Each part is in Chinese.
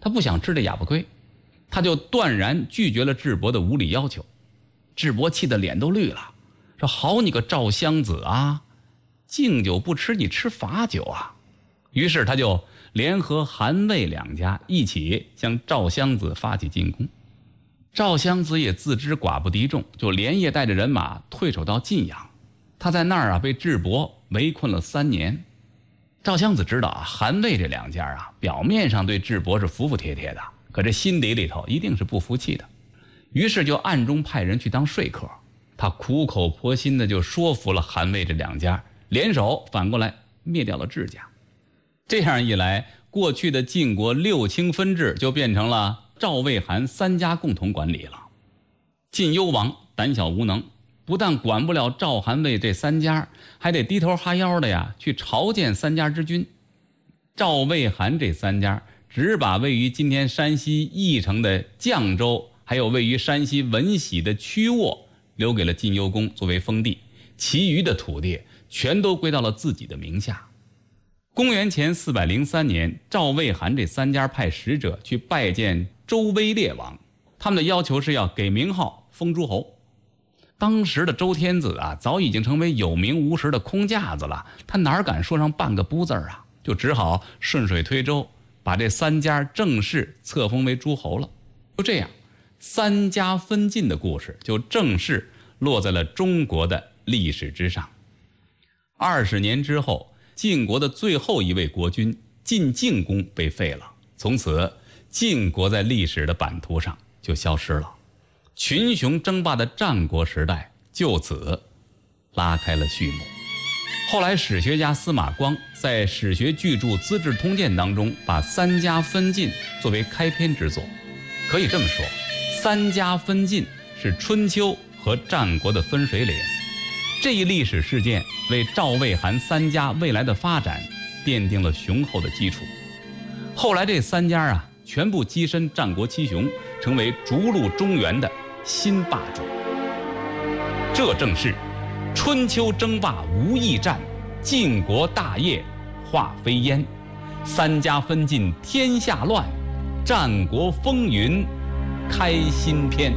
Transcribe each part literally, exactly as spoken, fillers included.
他不想吃这哑巴亏，他就断然拒绝了智伯的无理要求。智伯气得脸都绿了，说好你个赵襄子啊，敬酒不吃你吃罚酒啊。于是他就联合韩魏两家一起向赵襄子发起进攻。赵襄子也自知寡不敌众，就连夜带着人马退守到晋阳。他在那儿啊被智伯围困了三年。赵襄子知道啊，韩魏这两家啊表面上对智伯是服服帖帖的，可这心底里头一定是不服气的。于是就暗中派人去当说客，他苦口婆心的就说服了韩魏这两家联手，反过来灭掉了智家。这样一来，过去的晋国六卿分治就变成了赵魏韩三家共同管理了。晋幽王胆小无能，不但管不了赵韩魏这三家，还得低头哈腰的呀去朝见三家之君。赵魏韩这三家只把位于今天山西翼城的绛州，还有位于山西闻喜的曲沃留给了晋幽公作为封地，其余的土地全都归到了自己的名下。公元前四百零三年，赵魏韩这三家派使者去拜见周威烈王，他们的要求是要给名号封诸侯。当时的周天子啊，早已经成为有名无实的空架子了，他哪敢说上半个不字啊，就只好顺水推舟，把这三家正式册封为诸侯了。就这样，三家分晋的故事就正式落在了中国的历史之上。二十年之后，晋国的最后一位国君晋敬公被废了，从此晋国在历史的版图上就消失了。群雄争霸的战国时代就此拉开了序幕。后来史学家司马光在史学巨著《资治通鉴》当中把三家分晋作为开篇之作。可以这么说，三家分晋是春秋和战国的分水岭。这一历史事件为赵魏韩三家未来的发展奠定了雄厚的基础。后来这三家啊全部跻身战国七雄，成为逐鹿中原的新霸主。这正是春秋争霸无义战，晋国大业化飞烟，三家分晋天下乱，战国风云开新篇。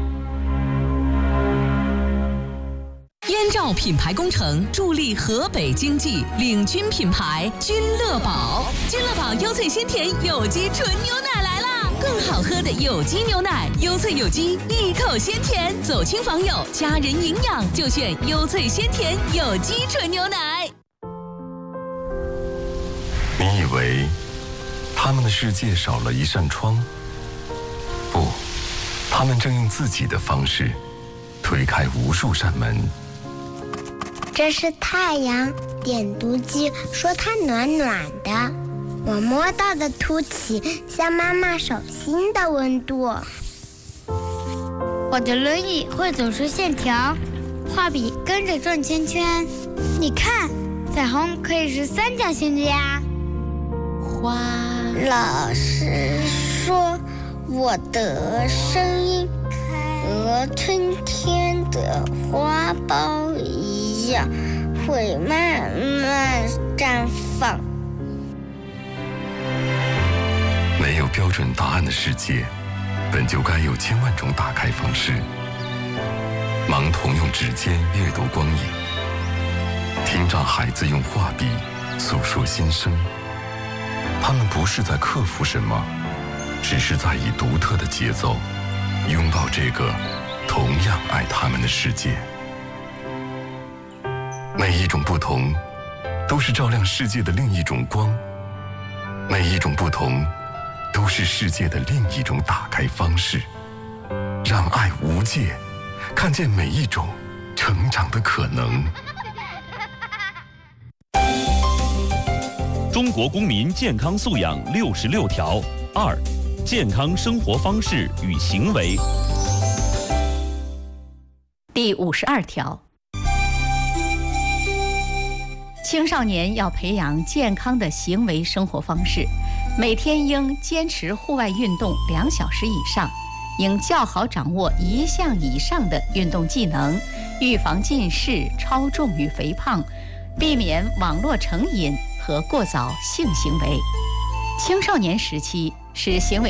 燕赵品牌工程助力河北经济，领军品牌君乐宝。君乐宝优萃鲜甜有机纯牛奶来啦！更好喝的有机牛奶，优萃有机，一口鲜甜，走亲访友，家人营养就选优萃鲜甜有机纯牛奶。 你以为他们的世界少了一扇窗？不，他们正用自己的方式推开无数扇门。 这是太阳，点读机说它暖暖的，我摸到的凸起像妈妈手心的温度。 我的轮椅会走出线条，画笔跟着转圈圈。你看，彩虹可以是三角形的呀。 花，老师说我的声音和春天的花苞一样，会慢慢绽放。 没有标准答案的世界，本就该有千万种打开方式。盲童用指尖阅读光影，听障孩子用画笔诉说心声。他们不是在克服什么，只是在以独特的节奏拥抱这个同样爱他们的世界。每一种不同都是照亮世界的另一种光，每一种不同都是世界的另一种打开方式。让爱无界，看见每一种成长的可能。 中国公民健康素养六十六条二，健康生活方式与行为。 第五十二条，青少年要培养健康的行为生活方式，每天应坚持户外运动两小时以上，应较好掌握一项以上的运动技能，预防近视、超重与肥胖，避免网络成瘾和过早性行为。青少年时期是行为